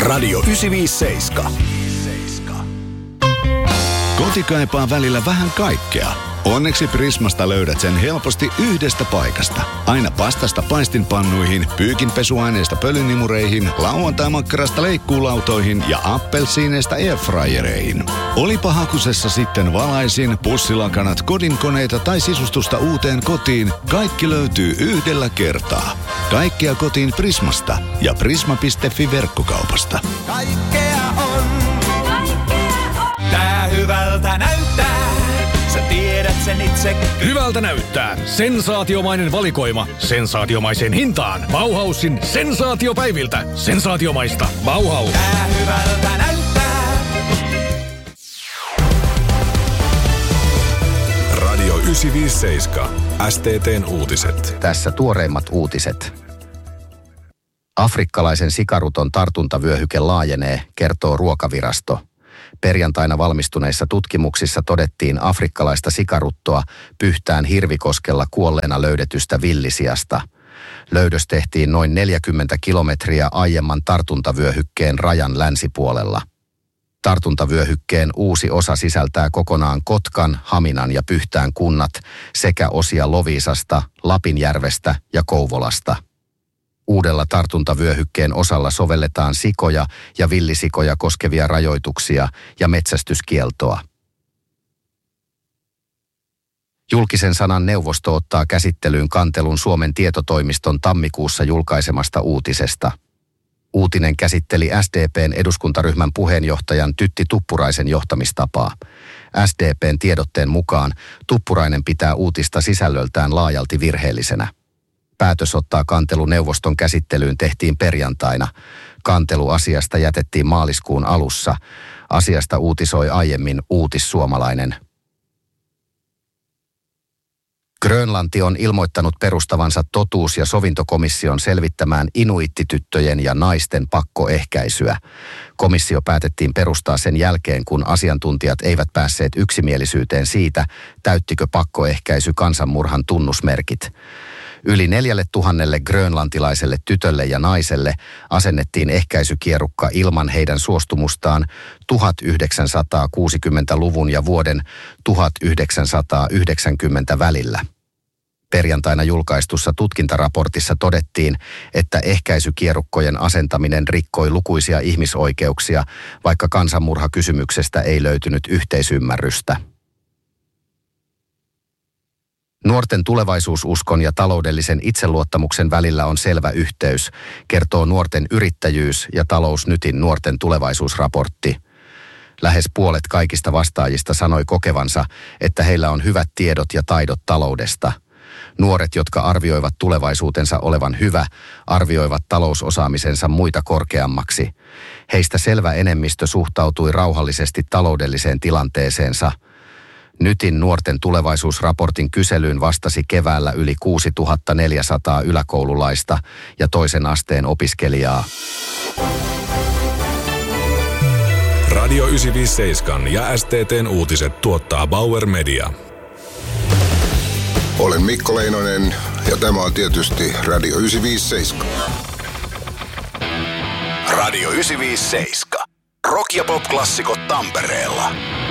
Radio 957. Koti kaipaa välillä vähän kaikkea. Onneksi Prismasta löydät sen helposti yhdestä paikasta. Aina pastasta paistinpannuihin, pyykinpesuaineista pölynimureihin, lauantai-makkarasta leikkuulautoihin ja appelsiineista airfryereihin. Olipa hakusessa sitten valaisin, pussilakanat, kodinkoneita tai sisustusta uuteen kotiin, kaikki löytyy yhdellä kertaa. Kaikkea kotiin Prismasta ja prisma.fi verkkokaupasta. Kaikkea on. Tää hyvältä näyttää. Sä tiedät sen itse. Hyvältä näyttää. Sensaatiomainen valikoima. Sensaatiomaiseen hintaan. Bauhausin sensaatiopäiviltä. Sensaatiomaista. Bauhaus. Tää hyvältä näyttää. Radio 957. STT:n uutiset. Tässä tuoreimmat uutiset. Afrikkalaisen sikaruton tartuntavyöhyke laajenee, kertoo Ruokavirasto. Perjantaina valmistuneissa tutkimuksissa todettiin afrikkalaista sikaruttoa Pyhtään Hirvikoskella kuolleena löydetystä villisiasta. Löydös tehtiin noin 40 kilometriä aiemman tartuntavyöhykkeen rajan länsipuolella. Tartuntavyöhykkeen uusi osa sisältää kokonaan Kotkan, Haminan ja Pyhtään kunnat sekä osia Loviisasta, Lapinjärvestä ja Kouvolasta. Uudella tartuntavyöhykkeen osalla sovelletaan sikoja ja villisikoja koskevia rajoituksia ja metsästyskieltoa. Julkisen sanan neuvosto ottaa käsittelyyn kantelun Suomen tietotoimiston tammikuussa julkaisemasta uutisesta. Uutinen käsitteli SDP:n eduskuntaryhmän puheenjohtajan Tytti Tuppuraisen johtamistapaa. SDP:n tiedotteen mukaan Tuppurainen pitää uutista sisällöltään laajalti virheellisenä. Päätös ottaa kantelu neuvoston käsittelyyn tehtiin perjantaina. Kantelu asiasta jätettiin maaliskuun alussa. Asiasta uutisoi aiemmin Uutissuomalainen. Grönlanti on ilmoittanut perustavansa totuus- ja sovintokomission selvittämään inuittityttöjen ja naisten pakkoehkäisyä. Komissio päätettiin perustaa sen jälkeen, kun asiantuntijat eivät päässeet yksimielisyyteen siitä, täyttikö pakkoehkäisy kansanmurhan tunnusmerkit. Yli 4000 grönlantilaiselle tytölle ja naiselle asennettiin ehkäisykierukka ilman heidän suostumustaan 1960-luvun ja vuoden 1990 välillä. Perjantaina julkaistussa tutkintaraportissa todettiin, että ehkäisykierukkojen asentaminen rikkoi lukuisia ihmisoikeuksia, vaikka kansanmurhakysymyksestä ei löytynyt yhteisymmärrystä. Nuorten tulevaisuususkon ja taloudellisen itseluottamuksen välillä on selvä yhteys, kertoo Nuorten yrittäjyys- ja Talousnytin nuorten tulevaisuusraportti. Lähes puolet kaikista vastaajista sanoi kokevansa, että heillä on hyvät tiedot ja taidot taloudesta. Nuoret, jotka arvioivat tulevaisuutensa olevan hyvä, arvioivat talousosaamisensa muita korkeammaksi. Heistä selvä enemmistö suhtautui rauhallisesti taloudelliseen tilanteeseensa. Nytin nuorten tulevaisuusraportin kyselyyn vastasi keväällä yli 6400 yläkoululaista ja toisen asteen opiskelijaa. Radio 957 ja STT:n uutiset tuottaa Bauer Media. Olen Mikko Leinonen ja tämä on tietysti Radio 957. Radio 957. Rock- ja pop-klassikot Tampereella.